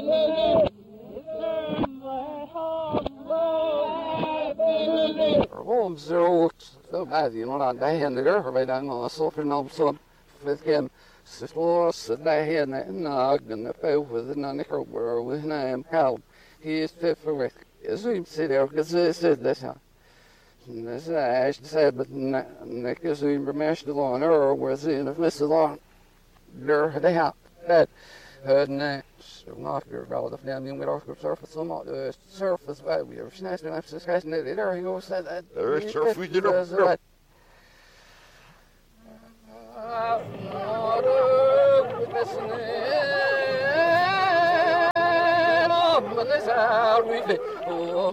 Om zo bad, you know, that day in the river by down on the sulphur and so with him. Sloss the day in the nog and the foe with the nickel were with name help. He is fit for it. As we sit there, because this is this. This I said, but Nick is in Bermesh the lawn or was in a miss the lawn. There they have that. Next, not your relative damn with our surface, some of the surface, but we are snatching up this guy's nearly there. He goes, said that. There's surf we did. Oh,